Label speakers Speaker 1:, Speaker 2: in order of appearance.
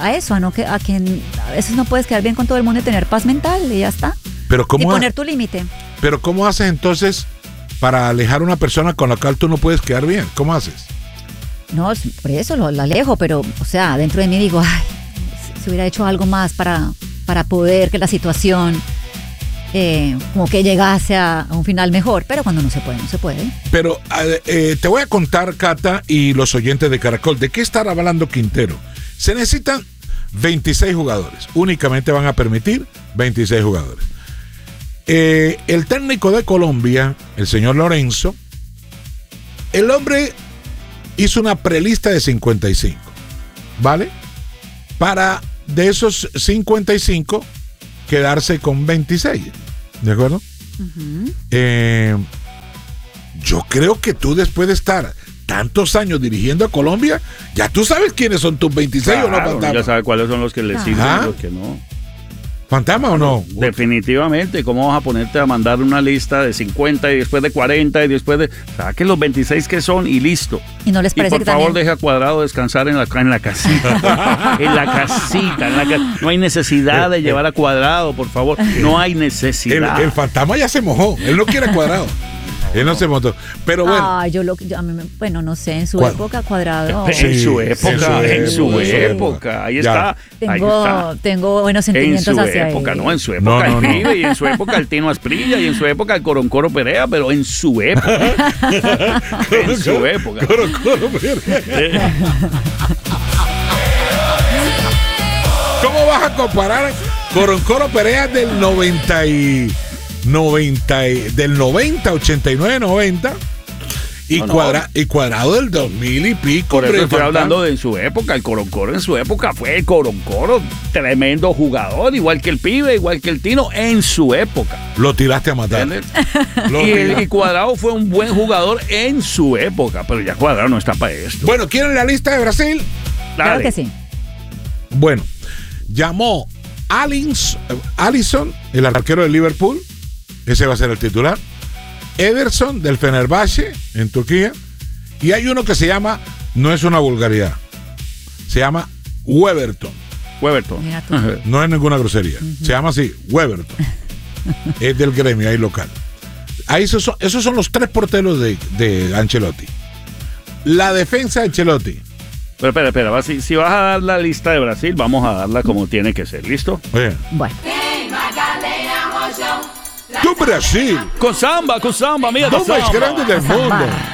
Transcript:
Speaker 1: a eso, a que a veces no puedes quedar bien con todo el mundo y tener paz mental y ya está.
Speaker 2: Pero
Speaker 1: y poner tu límite.
Speaker 2: Pero ¿cómo haces entonces para alejar a una persona con la cual tú no puedes quedar bien? ¿Cómo haces?
Speaker 1: No, por eso lo alejo, pero, o sea, dentro de mí digo, ay, si hubiera hecho algo más para poder que la situación como que llegase a un final mejor, pero cuando no se puede, no se puede.
Speaker 2: Pero te voy a contar, Cata, y los oyentes de Caracol, ¿de qué estará hablando Quintero? Se necesitan 26 jugadores, únicamente van a permitir 26 jugadores. El técnico de Colombia, el señor Lorenzo, el hombre hizo una prelista de 55, ¿vale? Para de esos 55 quedarse con 26, ¿de acuerdo? Uh-huh. Yo creo que tú, después de estar tantos años dirigiendo a Colombia, ya tú sabes quiénes son tus 26, claro, o no, Fantasma.
Speaker 3: Ya sabes cuáles son los que le sirven y los que no.
Speaker 2: ¿Fantasma o no?
Speaker 3: Definitivamente. ¿Cómo vas a ponerte a mandar una lista de 50 y después de 40 y después de... Saquen los 26 que son y listo.
Speaker 1: ¿Y no les parece
Speaker 3: por favor, deja a Cuadrado descansar en la casita. en la casita. No hay necesidad de llevar a Cuadrado, por favor. No hay necesidad.
Speaker 2: El Fantasma ya se mojó. Él no quiere a Cuadrado. Él no se montó. Pero bueno.
Speaker 1: Bueno, no sé, en su época, Cuadrado.
Speaker 3: Sí, en su época. Ahí está.
Speaker 1: Tengo buenos sentimientos hacia él.
Speaker 3: En su época el Pibe, y en su época el Tino Asprilla, y en su época el Coroncoro Perea, pero en su época. En su época.
Speaker 2: Coroncoro Perea. ¿Cómo vas a comparar Coroncoro Perea del 89, 90 y Cuadrado del 2000 y pico?
Speaker 3: Por eso estoy hablando de en su época. El Coroncoro en su época fue el Coroncoro, tremendo jugador, igual que el Pibe, igual que el Tino, en su época.
Speaker 2: Lo tiraste a matar.
Speaker 3: Y Cuadrado fue un buen jugador en su época, pero ya Cuadrado no está para esto.
Speaker 2: Bueno, ¿quieren la lista de Brasil?
Speaker 1: Claro que sí.
Speaker 2: Bueno, llamó Alisson, el arquero de Liverpool. Ese va a ser el titular. Ederson del Fenerbahce en Turquía. Y hay uno que se llama, no es una vulgaridad, se llama Weberton. No es ninguna grosería. Uh-huh. Se llama así, Weberton. Es del gremio ahí local. Ahí esos son los 3 porteros de Ancelotti. La defensa de Ancelotti.
Speaker 3: Pero espera, si vas a dar la lista de Brasil, vamos a darla como tiene que ser. ¿Listo?
Speaker 2: Oye.
Speaker 1: Bueno.
Speaker 2: ¡Tu Brasil!
Speaker 3: Con samba, mira.
Speaker 2: Los más grandes del mundo.